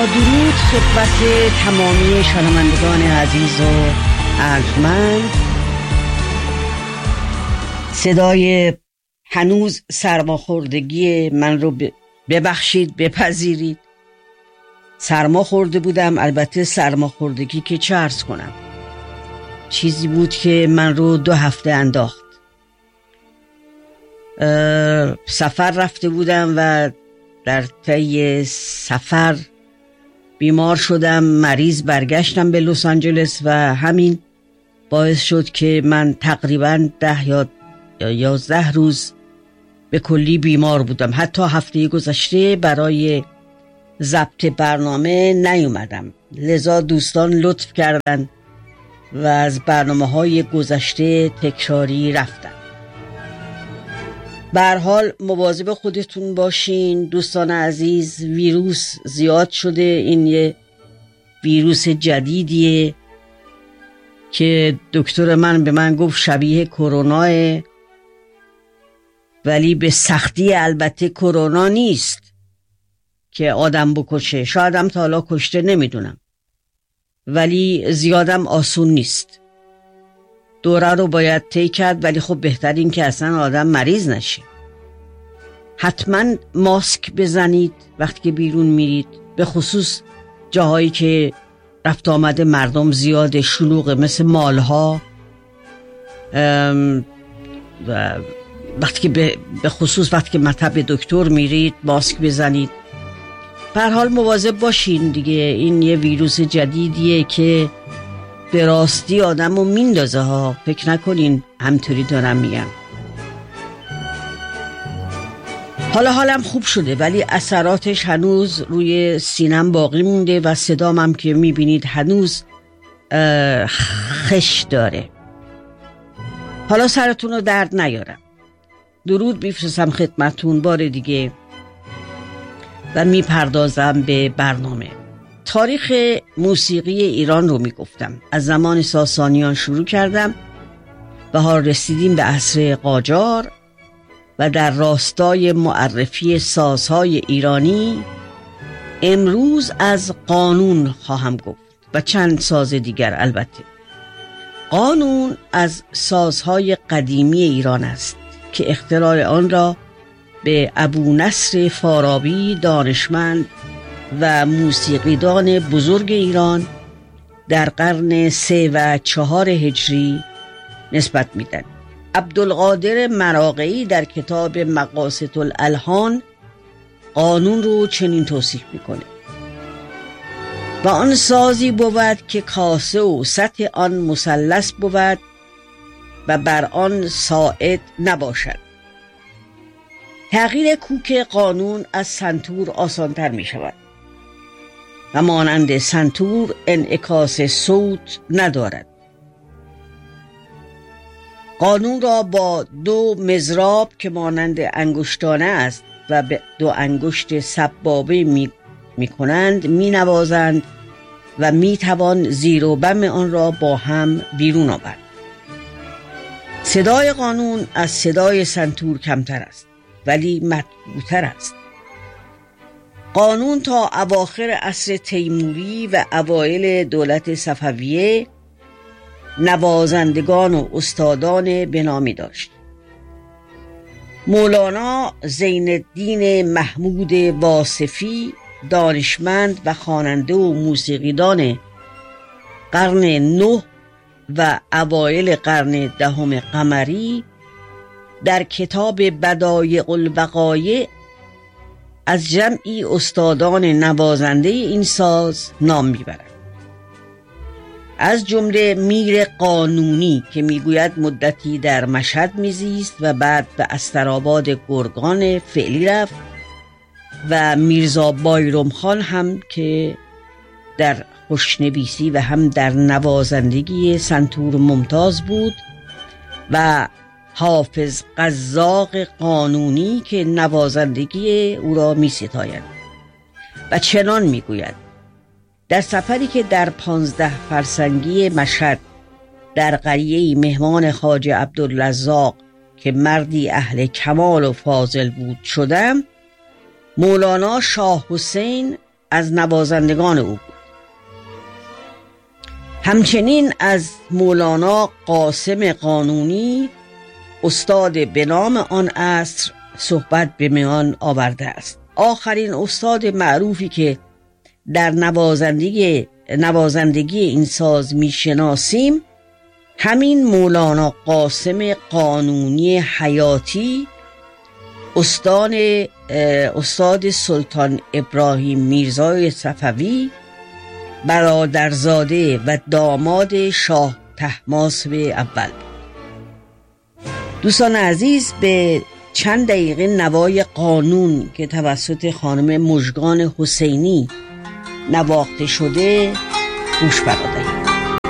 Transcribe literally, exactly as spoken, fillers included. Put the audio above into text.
درود خدمت تمامی شنوندگان عزیز و ارجمند. صدای هنوز سرماخوردگی من رو ببخشید، بپذیرید. سرما خورده بودم، البته سرماخوردگی که چه عرض کنم، چیزی بود که من رو دو هفته انداخت. سفر رفته بودم و در طی سفر بیمار شدم، مریض، برگشتم به لس آنجلس و همین باعث شد که من تقریبا ده یا یازده روز به کلی بیمار بودم. حتی هفته گذشته برای ضبط برنامه نیومدم، لذا دوستان لطف کردن و از برنامه های گذشته تکراری رفتن. به هر حال مواظب خودتون باشین دوستان عزیز. ویروس زیاد شده، این یه ویروس جدیدیه که دکتر من به من گفت شبیه کروناه، ولی به سختی البته کرونا نیست که آدم بکشه. شاید هم تا حالا کشته، نمیدونم، ولی زیادم آسون نیست. دوره رو باید طی کرد، ولی خب بهترین که اصلا آدم مریض نشه. حتما ماسک بزنید وقتی که بیرون میرید، به خصوص جاهایی که رفت آمده مردم زیاد، شلوغه، مثل مالها، و وقتی که به خصوص وقتی که مطب دکتر میرید ماسک بزنید. به هر حال مواظب باشین دیگه، این یه ویروس جدیدیه که به راستی آدمو میندازه ها، فکر نکنین همطوری دارم میگم. حالا حالم خوب شده، ولی اثراتش هنوز روی سینم باقی مونده و صدام هم که میبینید هنوز خش داره. حالا سرتون رو درد نیارم. درود میفرستم خدمتون بار دیگه و میپردازم به برنامه. تاریخ موسیقی ایران رو میگفتم. از زمان ساسانیان شروع کردم و ها رسیدیم به عصر قاجار و در راستای معرفی سازهای ایرانی امروز از قانون خواهم گفت و چند ساز دیگر. البته قانون از سازهای قدیمی ایران است که اختراع آن را به ابو نصر فارابی، دانشمند و موسیقیدان بزرگ ایران در قرن سه و چهار هجری نسبت میدن. عبدالقادر مراغه‌ای در کتاب مقاصد الالحان قانون رو چنین توصیف میکنه: و آن سازی بود که کاسه و سطح آن مثلث بود و بر آن ساعد نباشد. تغییر کوک قانون از سنتور آسانتر می شود و مانند سنتور انعکاس صوت ندارد. قانون را با دو مضراب که مانند انگشتانه است و به دو انگشت سبابه می, می کنند می نوازند و می توان زیر و بم آن را با هم بیرون آورد. صدای قانون از صدای سنتور کمتر است ولی مطبوع‌تر است. قانون تا اواخر عصر تیموری و اوایل دولت صفویه نوازندگان و استادان بنامی داشت. مولانا زین الدین محمود واصفی، دانشمند و خواننده و موسیقیدان قرن نه و اوایل قرن دهم قمری، در کتاب بدایع الوقایع از جمعی استادان نوازنده این ساز نام میبرد. از جمله میر قانونی که میگوید مدتی در مشهد میزیست و بعد به استرآباد گرگان فعلی رفت، و میرزا بایرم خان هم که در خوشنویسی و هم در نوازندگی سنتور ممتاز بود، و حافظ قزاق قانونی که نوازندگی او را می ستاید و چنان می گوید: در سفری که در پانزده فرسنگی مشهد در قریه‌ای مهمان خواجه عبدالرزاق که مردی اهل کمال و فاضل بود شدم، مولانا شاه حسین از نوازندگان او بود. همچنین از مولانا قاسم قانونی استاد به نام آن عصر صحبت به میان آورده است. آخرین استاد معروفی که در نوازندگی نوازندگی این ساز میشناسیم همین مولانا قاسم قانونی حیاتی، استاد استاد سلطان ابراهیم میرزای صفوی، برادرزاده و داماد شاه طهماسب اول. دوستان عزیز، به چند دقیقه نوای قانون که توسط خانم مژگان حسینی نواخته شده گوش فرا دهید.